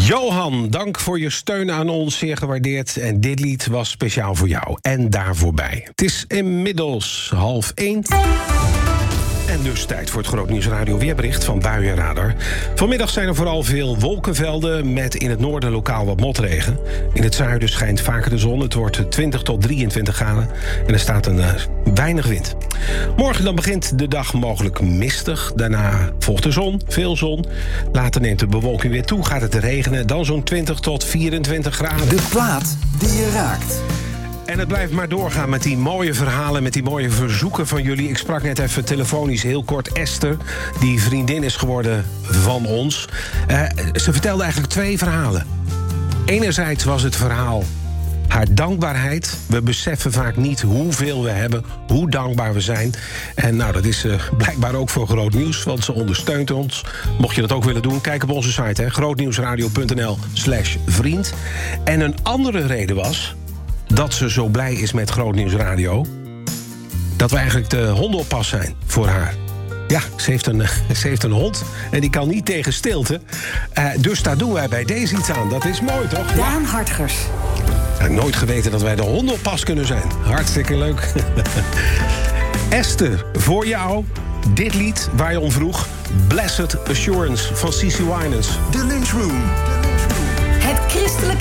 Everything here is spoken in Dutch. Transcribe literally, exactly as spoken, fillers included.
Johan, dank voor je steun aan ons, zeer gewaardeerd. En dit lied was speciaal voor jou en daarvoor bij. Het is inmiddels half één. En dus tijd voor het Grootnieuws Radio weerbericht van Buienradar. Vanmiddag zijn er vooral veel wolkenvelden met in het noorden lokaal wat motregen. In het zuiden schijnt vaker de zon. Het wordt twintig tot drieëntwintig graden en er staat een uh, weinig wind. Morgen dan begint de dag mogelijk mistig. Daarna volgt de zon, veel zon. Later neemt de bewolking weer toe, gaat het regenen. Dan zo'n twintig tot vierentwintig graden. De plaat die je raakt. En het blijft maar doorgaan met die mooie verhalen, met die mooie verzoeken van jullie. Ik sprak net even telefonisch heel kort Esther, die vriendin is geworden van ons. Uh, ze vertelde eigenlijk twee verhalen. Enerzijds was het verhaal haar dankbaarheid. We beseffen vaak niet hoeveel we hebben, hoe dankbaar we zijn. En nou, dat is uh, blijkbaar ook voor Groot Nieuws, want ze ondersteunt ons. Mocht je dat ook willen doen, kijk op onze site, hè, grootnieuwsradio.nl slash vriend. En een andere reden was dat ze zo blij is met Grootnieuws Radio, dat we eigenlijk de hondenoppas zijn voor haar. Ja, ze heeft, een, ze heeft een hond en die kan niet tegen stilte. Uh, dus daar doen wij bij deze iets aan. Dat is mooi, toch? Daan Hartgers. Ik heb nooit geweten dat wij de hondenoppas kunnen zijn. Hartstikke leuk. Esther, voor jou dit lied waar je om vroeg. Blessed Assurance van C C Winans. De Lunchroom. Het christelijke